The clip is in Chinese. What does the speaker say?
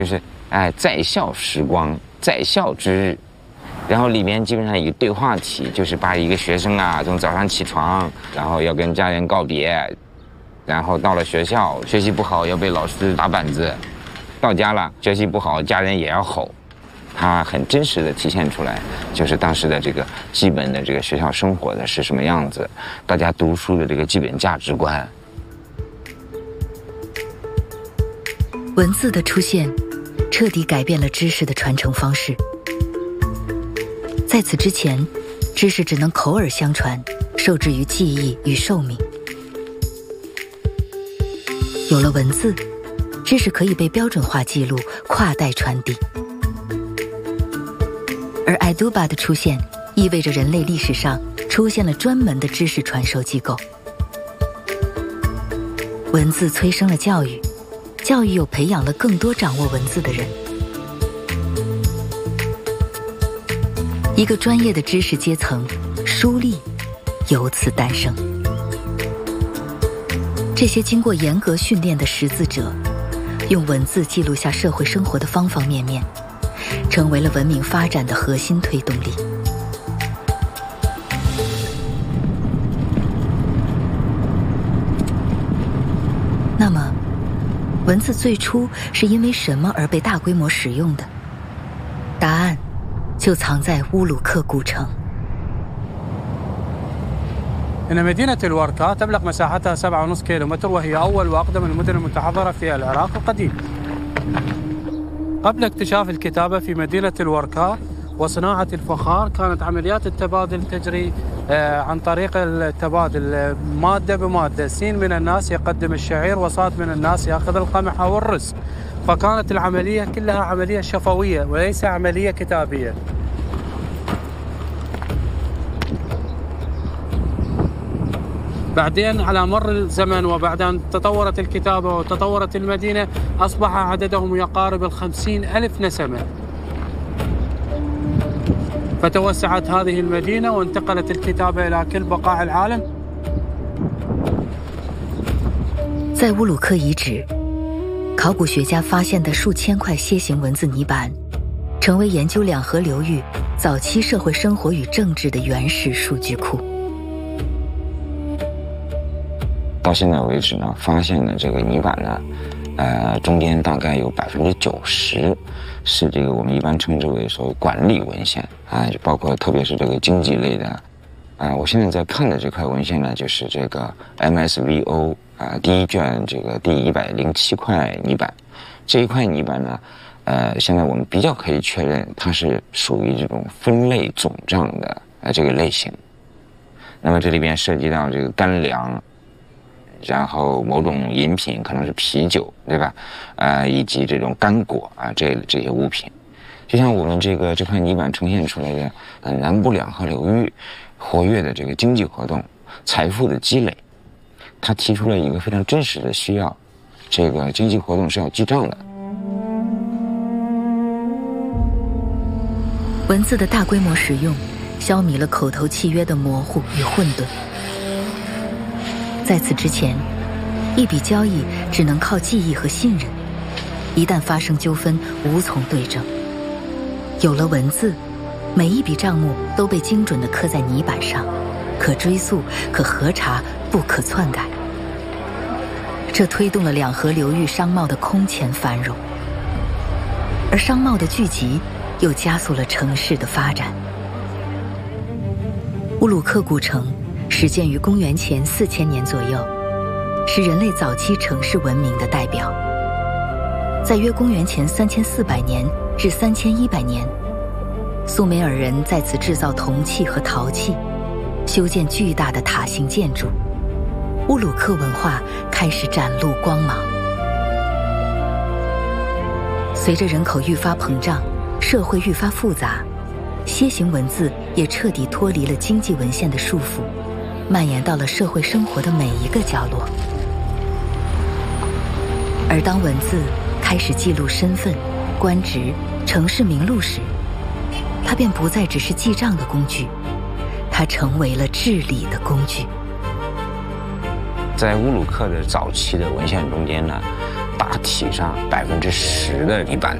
就是在校时光，在校之日。然后里面基本上一个对话体，就是把一个学生从早上起床，然后要跟家人告别，然后到了学校学习不好要被老师打板子，到家了学习不好家人也要吼。它很真实的体现出来，就是当时的这个基本的这个学校生活的是什么样子，大家读书的这个基本价值观。 文字的出现，彻底改变了知识的传承方式。在此之前，知识只能口耳相传，受制于记忆与寿命。有了文字，知识可以被标准化记录，跨代传递。而爱杜巴的出现，意味着人类历史上出现了专门的知识传授机构。文字催生了教育，教育又培养了更多掌握文字的人。一个专业的知识阶层，书吏，由此诞生。这些经过严格训练的识字者，用文字记录下社会生活的方方面面，成为了文明发展的核心推动力。那么，文字最初是因为什么而被大规模使用的？答案就藏在乌鲁克古城。 إن مدينة الوركا تبلغ مساحتها 7.5 كيلومتر وهي أول وأقدم المدن المتحضرة في العراق القديم. قبل اكتشاف الكتابة في مدينة الوركا وصناعة الفخار كانت عمليات التبادل تجري عن طريق التبادل مادة بمادة. سين من الناس يقدم الشعير وصاد من الناس يأخذ القمح أو الرز. فكانت العملية كلها عملية شفوية وليس عملية كتابية. بعدين على مر الزمن وبعد أن تطورت الكتابة وتطورت المدينة أصبح عددهم يقارب 50,000 نسمة. فتوسعت هذه المدينة وانتقلت الكتابة إلى كل بقاع العالم. 在乌鲁克遗址，考古学家发现的数千块楔形文字泥板，成为研究两河流域早期社会生活与政治的原始数据库。 到现在为止呢，发现的这个泥板呢，中间大概有90%是这个我们一般称之为所谓管理文献就包括特别是这个经济类的我现在在看的这块文献呢，就是这个 MSVO 第一卷这个第107块泥板。这一块泥板呢，现在我们比较可以确认它是属于这种分类总账的这个类型。那么这里边涉及到这个干粮，然后某种饮品，可能是啤酒，对吧？以及这种干果这些物品。就像我们这块泥板呈现出来的南部两河流域活跃的这个经济活动、财富的积累，它提出了一个非常真实的需要，这个经济活动是要记账的。 文字的大规模使用，消弭了口头契约的模糊与混沌。在此之前，一笔交易只能靠记忆和信任，一旦发生纠纷，无从对证。有了文字，每一笔账目都被精准地刻在泥板上，可追溯、可核查、不可篡改。这推动了两河流域商贸的空前繁荣，而商贸的聚集又加速了城市的发展。乌鲁克古城始建于公元前4000年左右，是人类早期城市文明的代表。在约公元前3400年至3100年，苏美尔人在此制造铜器和陶器，修建巨大的塔形建筑，乌鲁克文化开始展露光芒。随着人口愈发膨胀，社会愈发复杂，楔形文字也彻底脱离了经济文献的束缚，蔓延到了社会生活的每一个角落。而当文字开始记录身份、官职、城市名录时，它便不再只是记账的工具，它成为了治理的工具。 在乌鲁克的早期的文献中间呢， 大体上10%的泥板